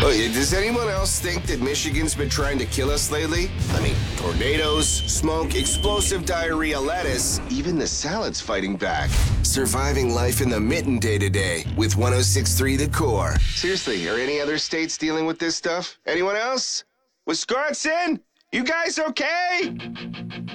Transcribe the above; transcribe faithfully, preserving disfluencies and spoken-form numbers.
Oh, yeah, does anyone else think that Michigan's been trying to kill us lately? I mean, tornadoes, smoke, explosive diarrhea, lettuce, even the salad's fighting back. Surviving life in the mitten day to day with one oh six point three The Core. Seriously, are any other states dealing with this stuff? Anyone else? Wisconsin? You guys okay?